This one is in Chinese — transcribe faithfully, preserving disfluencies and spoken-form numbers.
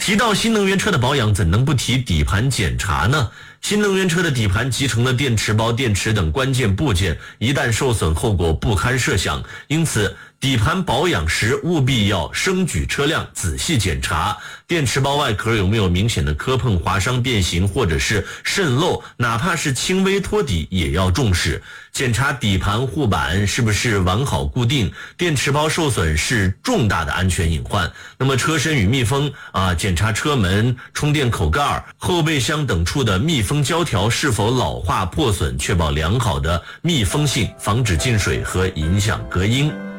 提到新能源车的保养，怎能不提底盘检查呢？新能源车的底盘集成了电池包、电池等关键部件，一旦受损，后果不堪设想。因此，底盘保养时务必要升举车辆，仔细检查电池包外壳有没有明显的磕碰、划伤、变形或者是渗漏，哪怕是轻微脱底也要重视。检查底盘护板是不是完好固定，电池包受损是重大的安全隐患。那么车身与密封啊，检查车门、充电口盖、后备箱等处的密封胶条是否老化破损，确保良好的密封性，防止进水和影响隔音。